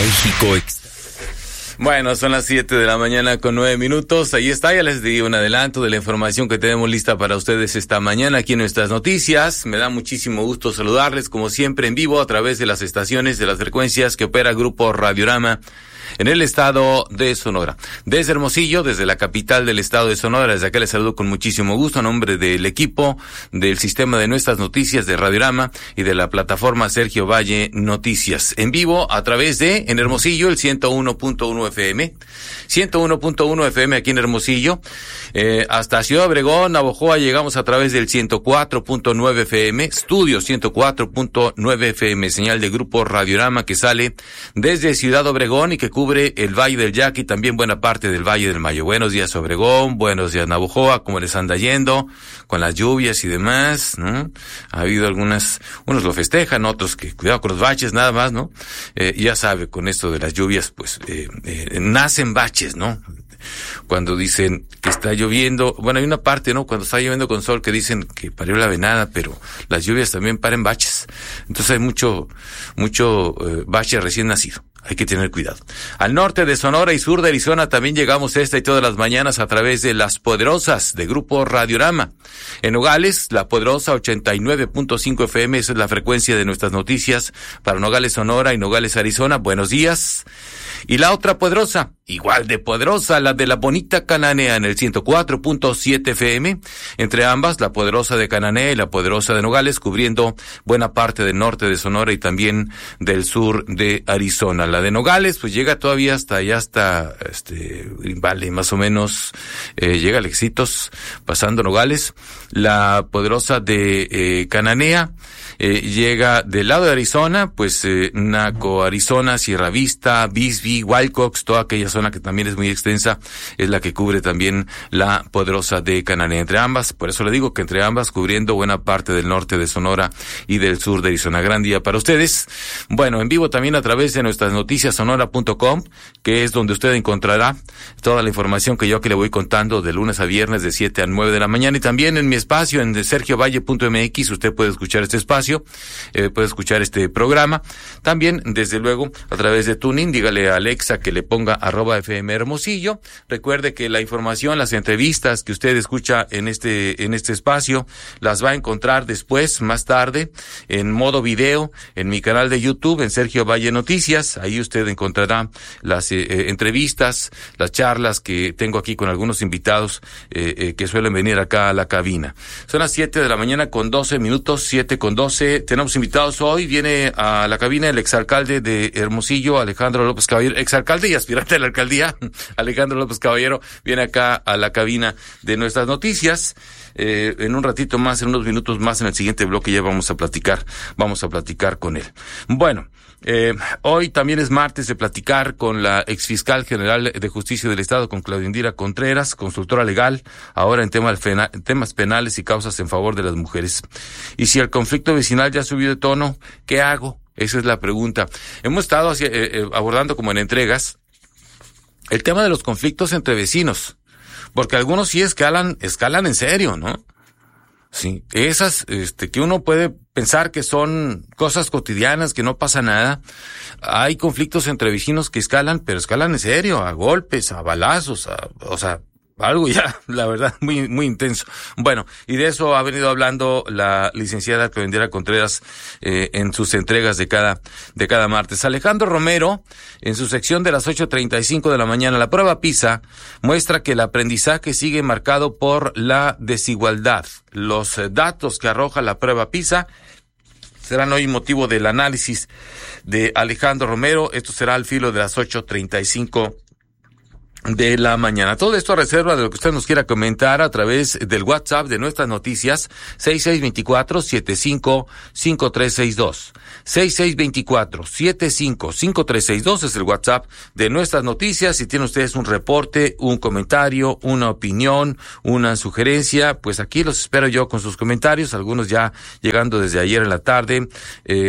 México. Bueno, son las 7 de la mañana con 9 minutos. Ahí está, ya les di un adelanto de la información que tenemos lista para ustedes esta mañana aquí en nuestras noticias. Me da muchísimo gusto saludarles, como siempre, en vivo a través de las estaciones de las frecuencias que opera Grupo Radiorama en el estado de Sonora. Desde Hermosillo, desde la capital del estado de Sonora, desde acá les saludo con muchísimo gusto a nombre del equipo del sistema de nuestras noticias de Radiorama y de la plataforma Sergio Valle Noticias. En vivo a través de, en Hermosillo, el 101.1 FM, 101.1 FM aquí en Hermosillo, hasta Ciudad Obregón, Navojoa, llegamos a través del 104.9 FM, estudio 104.9 FM, señal de Grupo Radiorama que sale desde Ciudad Obregón y que cubre el Valle del Yaqui y también buena parte del Valle del Mayo. Buenos días Obregón, buenos días Navojoa, ¿cómo les anda yendo con las lluvias y demás? ¿No? Ha habido unos lo festejan, otros que cuidado con los baches nada más, ¿no? Ya sabe, con esto de las lluvias, pues, nacen baches, ¿no? Cuando dicen que está lloviendo, bueno, hay una parte, ¿no? Cuando está lloviendo con sol que dicen que parió la venada, pero las lluvias también paren baches. Entonces hay mucho bache recién nacido. Hay que tener cuidado. Al norte de Sonora y sur de Arizona también llegamos esta y todas las mañanas a través de Las Poderosas de Grupo Radiorama. En Nogales, La Poderosa 89.5 FM, esa es la frecuencia de nuestras noticias para Nogales, Sonora y Nogales, Arizona. Buenos días. Y la otra poderosa, igual de poderosa, la de la bonita Cananea en el 104.7 FM. Entre ambas, la poderosa de Cananea y la poderosa de Nogales, cubriendo buena parte del norte de Sonora y también del sur de Arizona. La de Nogales, pues llega todavía hasta allá, hasta Vale, más o menos, llega a Lexitos, pasando Nogales. La poderosa de Cananea llega del lado de Arizona, pues Naco, Arizona, Sierra Vista, Bisbee, Wilcox, toda aquella zona que también es muy extensa, es la que cubre también la poderosa de Cananea. Entre ambas, por eso le digo que entre ambas, cubriendo buena parte del norte de Sonora y del sur de Arizona. Gran día para ustedes. Bueno, en vivo también a través de nuestras noticiasonora.com, que es donde usted encontrará toda la información que yo aquí le voy contando de lunes a viernes de 7 a 9 de la mañana, y también en mi espacio en sergiovalle.mx usted puede escuchar este espacio, puede escuchar este programa, también desde luego a través de TuneIn. Dígale a Alexa que le ponga @FM Hermosillo. Recuerde que la información, las entrevistas que usted escucha en este espacio, las va a encontrar después, más tarde, en modo video, en mi canal de YouTube, en Sergio Valle Noticias. Ahí usted encontrará las entrevistas, las charlas que tengo aquí con algunos invitados que suelen venir acá a la cabina. Son las 7 de la mañana con 12 minutos, 7:12. Tenemos invitados hoy. Viene a la cabina el exalcalde de Hermosillo, Alejandro López Caballero, exalcalde y aspirante a la alcaldía, Alejandro López Caballero, viene acá a la cabina de nuestras noticias. En un ratito más, en unos minutos más, en el siguiente bloque ya vamos a platicar con él. Bueno, hoy también es martes de platicar con la exfiscal general de Justicia del Estado, con Claudia Indira Contreras, consultora legal, ahora en temas penales y causas en favor de las mujeres. Y si el conflicto vecinal ya subió de tono, ¿qué hago? Esa es la pregunta. Hemos estado abordando como en entregas el tema de los conflictos entre vecinos, porque algunos sí escalan en serio, ¿no? Sí, esas que uno puede pensar que son cosas cotidianas, que no pasa nada. Hay conflictos entre vecinos que escalan, pero escalan en serio, a golpes, a balazos, algo ya, la verdad, muy, muy intenso. Bueno, y de eso ha venido hablando la licenciada Claudia Indira Contreras en sus entregas de cada martes. Alejandro Romero, en su sección de las 8:35 de la mañana, la prueba PISA muestra que el aprendizaje sigue marcado por la desigualdad. Los datos que arroja la prueba PISA serán hoy motivo del análisis de Alejandro Romero. Esto será al filo de las 8:35 de la mañana. Todo esto a reserva de lo que usted nos quiera comentar a través del WhatsApp de nuestras noticias, 6624-755362. 6624-755362 es el WhatsApp de nuestras noticias. Si tienen ustedes un reporte, un comentario, una opinión, una sugerencia, pues aquí los espero yo con sus comentarios, algunos ya llegando desde ayer en la tarde,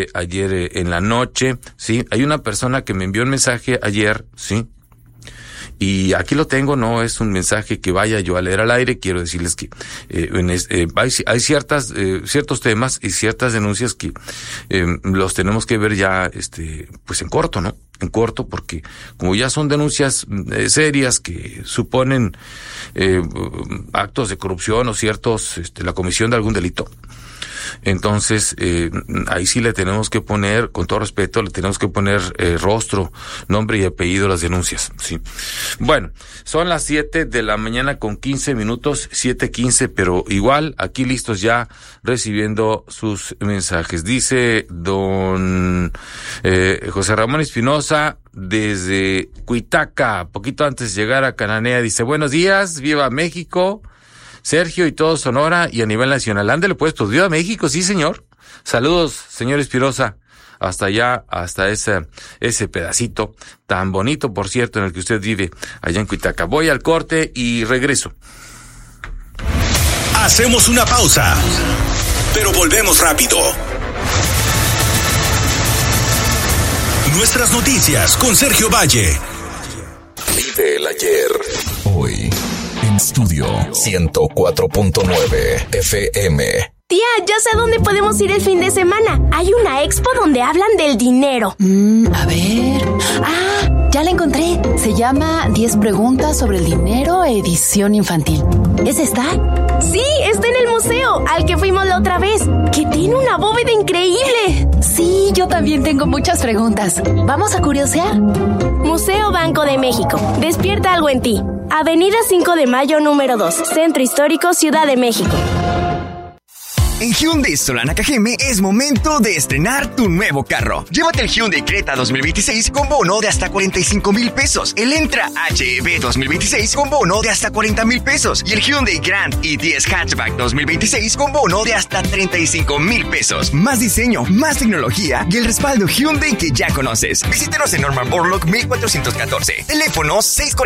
ayer en la noche, sí. Hay una persona que me envió un mensaje ayer, sí, Y aquí lo tengo, no es un mensaje que vaya yo a leer al aire, quiero decirles que hay ciertos temas y ciertas denuncias que los tenemos que ver ya pues en corto, ¿no? En corto, porque como ya son denuncias serias que suponen actos de corrupción o la comisión de algún delito. Entonces, ahí sí le tenemos que poner, con todo respeto, le tenemos que poner rostro, nombre y apellido a las denuncias, sí. Bueno, son las 7 de la mañana con 15 minutos, 7:15, pero igual, aquí listos ya, recibiendo sus mensajes. Dice don José Ramón Espinosa, desde Cuitaca, poquito antes de llegar a Cananea, dice, buenos días, viva México, Sergio y todo Sonora y a nivel nacional. Ándele pues, viva México, sí señor. Saludos, señor Espinosa, hasta allá, hasta ese pedacito tan bonito, por cierto, en el que usted vive, allá en Cuitaca. Voy al corte y regreso. Hacemos una pausa, pero volvemos rápido. Nuestras noticias con Sergio Valle. Vive el ayer. Hoy. Estudio 104.9 FM. Tía, ya sé dónde podemos ir el fin de semana. Hay una expo donde hablan del dinero. A ver. Ya la encontré. Se llama 10 preguntas sobre el dinero, edición infantil. ¿Es esta? Sí, está en el museo, al que fuimos la otra vez, que tiene una bóveda increíble. Sí, yo también tengo muchas preguntas. ¿Vamos a curiosear? Museo Banco de México. Despierta algo en ti. Avenida 5 de Mayo, número 2, Centro Histórico, Ciudad de México. En Hyundai Solana Cajeme es momento de estrenar tu nuevo carro. Llévate el Hyundai Creta 2026 con bono de hasta 45,000 pesos. El Entra HEV 2026 con bono de hasta 40,000 pesos. Y el Hyundai Grand i10 Hatchback 2026 con bono de hasta 35,000 pesos. Más diseño, más tecnología y el respaldo Hyundai que ya conoces. Visítanos en Norman Borlaug 1414. Teléfono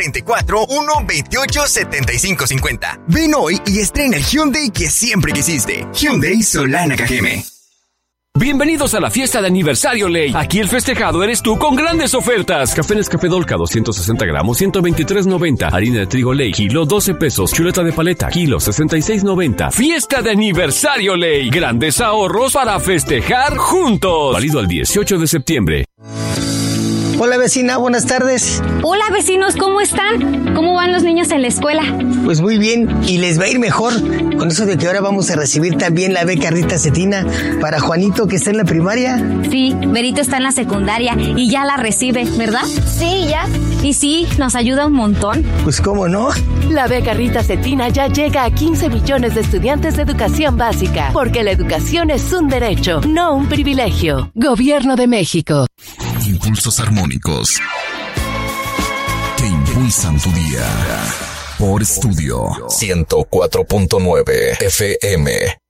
644-128-7550. Ven hoy y estrena el Hyundai que siempre quisiste. Hyundai Solana Cajeme. Bienvenidos a la fiesta de aniversario Ley. Aquí el festejado eres tú con grandes ofertas. Café Nescafé Dolca 260 gramos, 123.90. Harina de trigo Ley, kilo 12 pesos. Chuleta de paleta, kilo 66.90. Fiesta de aniversario Ley. Grandes ahorros para festejar juntos. Válido al 18 de septiembre. Hola vecina, buenas tardes. Hola vecinos, ¿cómo están? ¿Cómo van los niños en la escuela? Pues muy bien, y les va a ir mejor con eso de que ahora vamos a recibir también la beca Rita Cetina para Juanito que está en la primaria. Sí, Berito está en la secundaria y ya la recibe, ¿verdad? Sí, ya. Y sí, nos ayuda un montón. Pues cómo no. La beca Rita Cetina ya llega a 15 millones de estudiantes de educación básica, porque la educación es un derecho, no un privilegio. Gobierno de México. Impulsos armónicos que impulsan tu día. Por Estudio 104.9 FM.